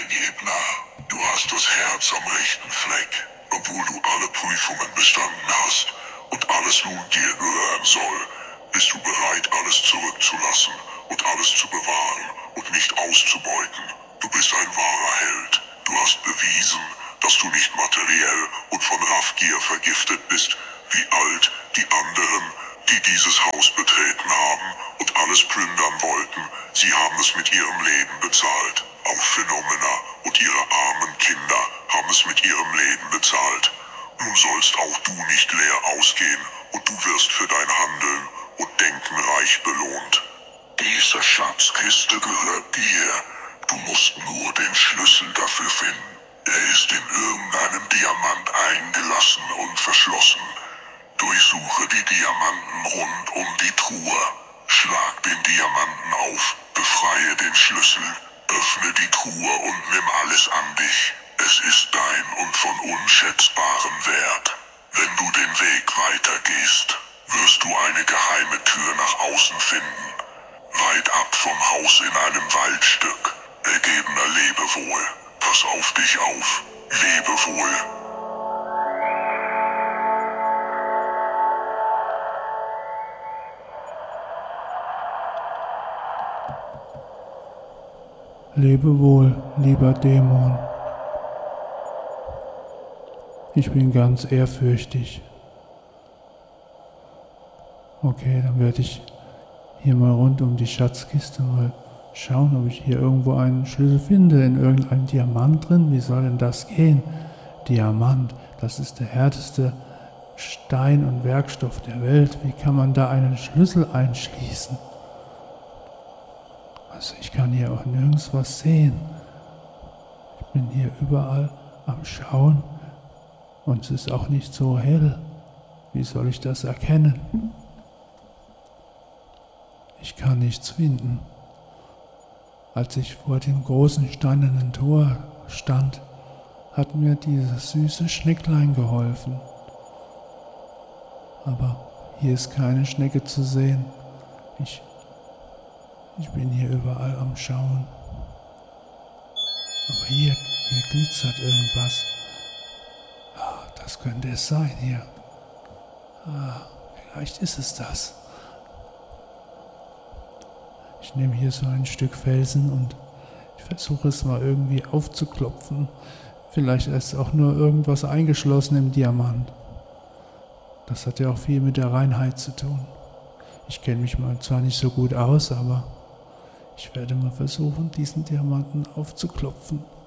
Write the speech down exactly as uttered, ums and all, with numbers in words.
Eingebner, du hast das Herz am rechten Fleck, obwohl du alle Prüfungen bestanden hast und alles nun dir gehören soll. Bist du bereit, alles zurückzulassen und alles zu bewahren und nicht auszubeuten? Du bist ein wahrer Held. Du hast bewiesen, dass du nicht materiell und von Raffgier vergiftet bist, wie alt die anderen, die dieses Haus betreten haben und alles plündern wollten. Sie haben es mit ihrem Leben bezahlt. Auch Phänomena und ihre armen Kinder haben es mit ihrem Leben bezahlt. Nun sollst auch du nicht leer ausgehen und du wirst für dein Handeln und Denken reich belohnt. Diese Schatzkiste gehört dir. Du musst nur den Schlüssel dafür finden. Er ist in irgendeinem Diamant eingelassen und verschlossen. Durchsuche die Diamanten rund um die Truhe. Schlag den Diamanten auf, befreie den Schlüssel, öffne die Truhe und nimm alles an dich. Es ist dein und von unschätzbarem Wert. Wenn du den Weg weitergehst, wirst du eine geheime Tür nach außen finden. Weit ab vom Haus in einem Waldstück. Ergebener, lebe wohl. Pass auf dich auf. Lebe wohl. Lebe wohl, lieber Dämon. Ich bin ganz ehrfürchtig. Okay, dann werde ich hier mal rund um die Schatzkiste mal schauen, ob ich hier irgendwo einen Schlüssel finde, in irgendeinem Diamant drin. Wie soll denn das gehen? Diamant, das ist der härteste Stein und Werkstoff der Welt. Wie kann man da einen Schlüssel einschließen? Also ich kann hier auch nirgends was sehen. Ich bin hier überall am Schauen und es ist auch nicht so hell. Wie soll ich das erkennen? Ich kann nichts finden. Als ich vor dem großen steinernen Tor stand, hat mir dieses süße Schnecklein geholfen. Aber hier ist keine Schnecke zu sehen. Ich, ich bin hier überall am Schauen. Aber hier, hier glitzert irgendwas. Ah, das könnte es sein hier. Ah, vielleicht ist es das. Ich nehme hier so ein Stück Felsen und ich versuche es mal irgendwie aufzuklopfen. Vielleicht ist auch nur irgendwas eingeschlossen im Diamant. Das hat ja auch viel mit der Reinheit zu tun. Ich kenne mich mal zwar nicht so gut aus, aber ich werde mal versuchen, diesen Diamanten aufzuklopfen.